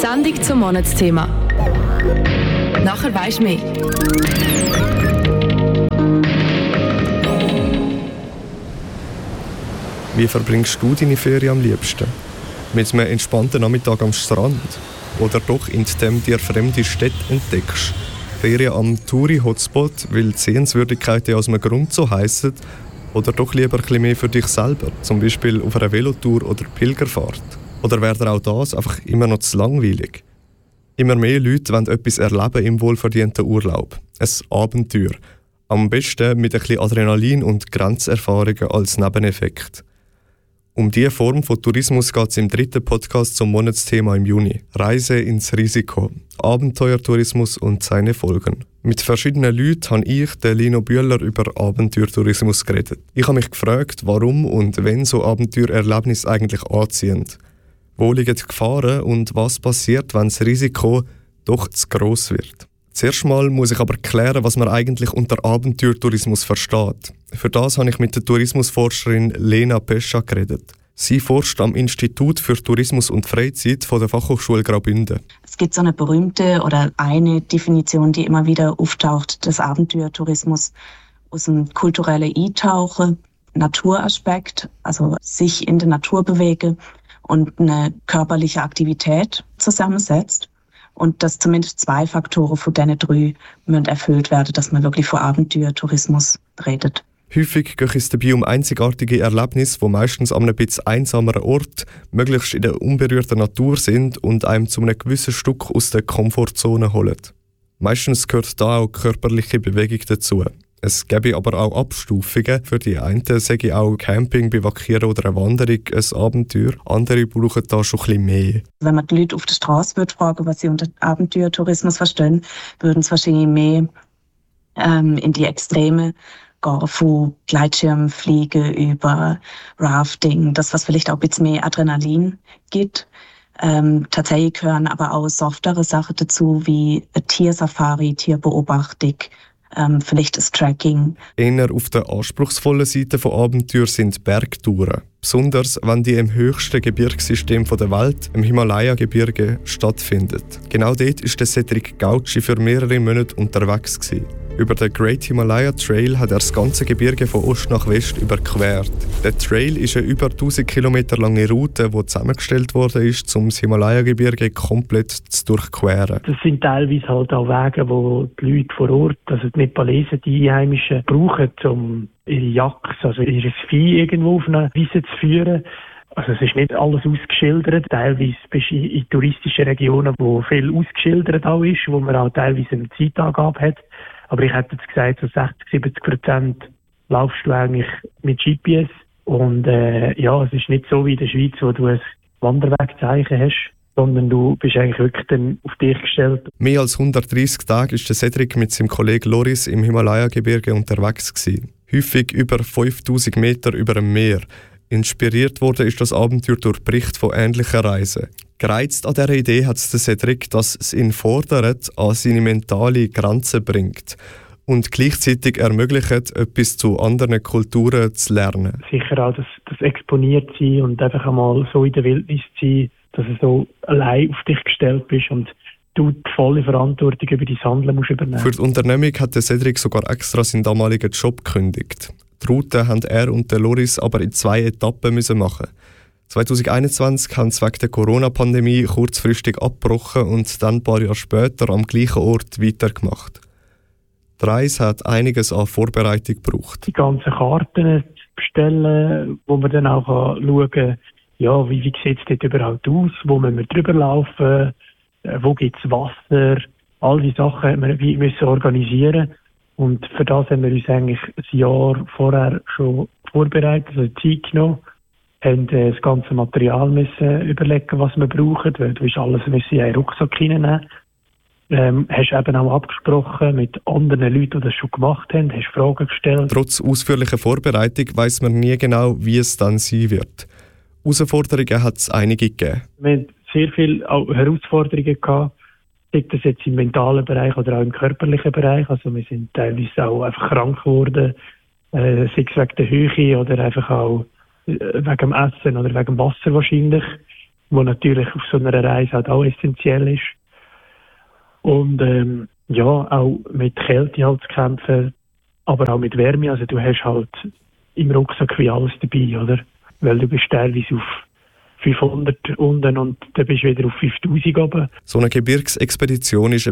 Sendung zum Monatsthema. Nachher weisst du mehr. Wie verbringst du deine Ferien am liebsten? Mit einem entspannten Nachmittag am Strand? Oder doch, indem dir fremde Städte entdeckst? Ferien am Touri-Hotspot, weil die Sehenswürdigkeiten aus einem Grund so heissen? Oder doch lieber ein bisschen mehr für dich selber, zum Beispiel auf einer Velotour oder Pilgerfahrt? Oder wäre dir auch das einfach immer noch zu langweilig? Immer mehr Leute wollen etwas erleben im wohlverdienten Urlaub. Ein Abenteuer. Am besten mit ein bisschen Adrenalin und Grenzerfahrungen als Nebeneffekt. Um diese Form von Tourismus geht es im 3. Podcast zum Monatsthema im Juni. Reise ins Risiko. Abenteuertourismus und seine Folgen. Mit verschiedenen Leuten habe ich, der Lino Bühler, über Abenteuertourismus geredet. Ich habe mich gefragt, warum und wenn so Abenteuererlebnisse eigentlich anziehen. Wo liegen die Gefahren und was passiert, wenn das Risiko doch zu gross wird? Zuerst mal muss ich aber klären, was man eigentlich unter Abenteuertourismus versteht. Für das habe ich mit der Tourismusforscherin Lena Pescha geredet. Sie forscht am Institut für Tourismus und Freizeit von der Fachhochschule Graubünden. Es gibt so eine berühmte oder eine Definition, die immer wieder auftaucht, des Abenteuertourismus aus dem kulturellen Eintauchen, Naturaspekt, also sich in der Natur bewegen und eine körperliche Aktivität zusammensetzt. Und dass zumindest 2 Faktoren von diesen 3 müssen erfüllt werden, dass man wirklich von Abenteuertourismus redet. Häufig geht es dabei um einzigartige Erlebnisse, die meistens an einem bisschen einsameren Ort, möglichst in der unberührten Natur sind und einem zu einem gewissen Stück aus der Komfortzone holen. Meistens gehört da auch körperliche Bewegung dazu. Es gäbe aber auch Abstufungen. Für die einen sage auch Camping, Bivakieren oder eine Wanderung ein Abenteuer. Andere brauchen da schon ein bisschen mehr. Wenn man die Leute auf der Straße fragen, was sie unter Abenteuertourismus verstehen, würden sie wahrscheinlich mehr in die Extreme gehen, von Gleitschirmfliegen über Rafting, das, was vielleicht auch ein bisschen mehr Adrenalin gibt. Tatsächlich gehören aber auch softere Sachen dazu, wie eine Tiersafari, Tierbeobachtung, vielleicht das Tracking. Eher auf der anspruchsvollen Seite von Abenteuer sind Bergtouren. Besonders wenn die im höchsten Gebirgssystem der Welt, im Himalaya-Gebirge, stattfindet. Genau dort war der Cedric Gauci für mehrere Monate unterwegs gewesen. Über den Great Himalaya Trail hat er das ganze Gebirge von Ost nach West überquert. Der Trail ist eine über 1000 Kilometer lange Route, die zusammengestellt wurde, um das Himalaya-Gebirge komplett zu durchqueren. Das sind teilweise halt auch Wege, die die Leute vor Ort, also die Nepalesen, die Einheimischen, brauchen, um ihre Yaks, also ihr Vieh irgendwo auf eine Wiese zu führen. Also es ist nicht alles ausgeschildert. Teilweise bist du in touristischen Regionen, wo viel ausgeschildert auch ist, wo man auch teilweise eine Zeitangabe hat. Aber ich hätte jetzt gesagt, so 60-70% laufst du eigentlich mit GPS. Und ja, es ist nicht so wie in der Schweiz, wo du ein Wanderwegzeichen hast, sondern du bist eigentlich wirklich dann auf dich gestellt. Mehr als 130 Tage war Cedric mit seinem Kollegen Loris im Himalaya-Gebirge unterwegs gewesen. Häufig über 5000 Meter über dem Meer. Inspiriert wurde ist das Abenteuer durch Berichte von ähnlichen Reisen. Gereizt an dieser Idee hat es Cedric, dass es ihn fordert, an seine mentale Grenzen bringt und gleichzeitig ermöglicht, etwas zu anderen Kulturen zu lernen. Sicher auch das exponiert sein und einfach einmal so in der Wildnis sein, dass du so allein auf dich gestellt bist und du die volle Verantwortung über dein Handeln musst übernehmen. Für die Unternehmung hat Cedric sogar extra seinen damaligen Job gekündigt. Die Route haben er und der Loris aber in 2 Etappen machen. 2021 haben sie wegen der Corona-Pandemie kurzfristig abgebrochen und dann ein paar Jahre später am gleichen Ort weitergemacht. Die Reise hat einiges an Vorbereitung gebraucht. Die ganzen Karten zu bestellen, wo man dann auch schauen kann, ja, wie sieht es dort überhaupt aus, wo müssen wir drüber laufen, wo gibt es Wasser, all diese Sachen müssen wir organisieren. Und für das haben wir uns eigentlich ein Jahr vorher schon vorbereitet, also Zeit genommen, haben das ganze Material müssen überlegen, was wir brauchen, weil du alles in einen Rucksack hineinnehmen. Hast eben auch abgesprochen mit anderen Leuten, die das schon gemacht haben, hast Fragen gestellt. Trotz ausführlicher Vorbereitung weiss man nie genau, wie es dann sein wird. Herausforderungen hat es einige gegeben. Wir haben sehr viele Herausforderungen gehabt, sei das jetzt im mentalen Bereich oder auch im körperlichen Bereich. Also wir sind teilweise auch einfach krank geworden, sei es wegen der Höhe oder einfach auch wegen dem Essen oder wegen dem Wasser wahrscheinlich. was natürlich auf so einer Reise halt auch essentiell ist. Und auch mit Kälte halt zu kämpfen, aber auch mit Wärme. Also du hast halt im Rucksack wie alles dabei, oder? Weil du bist teilweise auf 500 unten und dann bist du wieder auf 5000 oben. So eine Gebirgsexpedition ist